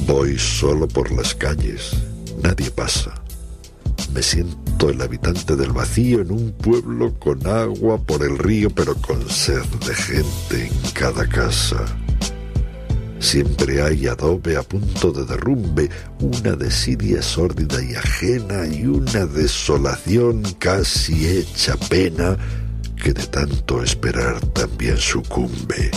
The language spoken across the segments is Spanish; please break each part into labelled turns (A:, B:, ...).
A: Voy solo por las calles, nadie pasa. Me siento el habitante del vacío en un pueblo con agua por el río, pero con sed de gente en cada casa. Siempre hay adobe a punto de derrumbe, una desidia sórdida y ajena y una desolación casi hecha pena que de tanto esperar también sucumbe.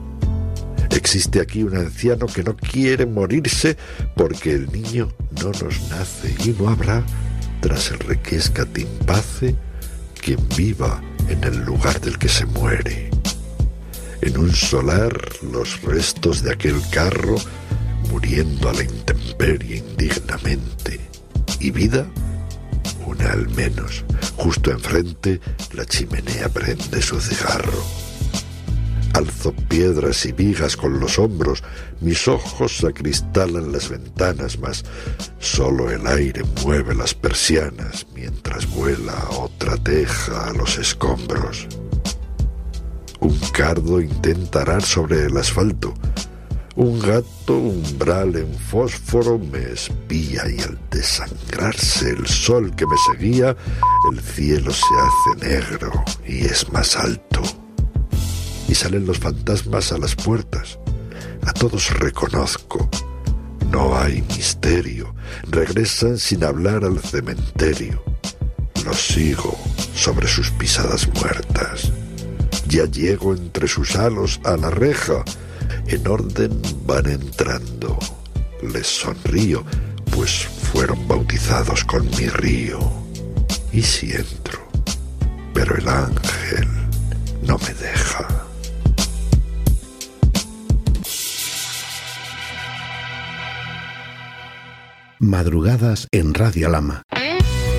A: Existe aquí un anciano que no quiere morirse porque el niño no nos nace y no habrá, tras el requiescat impace, quien viva en el lugar del que se muere. En un solar los restos de aquel carro muriendo a la intemperie indignamente. Y vida, una al menos. Justo enfrente la chimenea prende su cigarro. Alzo piedras y vigas con los hombros, mis ojos acristalan las ventanas, mas solo el aire mueve las persianas mientras vuela otra teja a los escombros. Un cardo intenta arar sobre el asfalto. Un gato umbral en fósforo me espía y al desangrarse el sol que me seguía, el cielo se hace negro y es más alto. Y salen los fantasmas a las puertas. A todos reconozco. No hay misterio. Regresan sin hablar al cementerio. Los sigo sobre sus pisadas muertas. Ya llego entre sus halos a la reja. En orden van entrando. Les sonrío, pues fueron bautizados con mi río. ¿Y si entro? Pero el ángel no me deja.
B: Madrugadas en Radio Lama.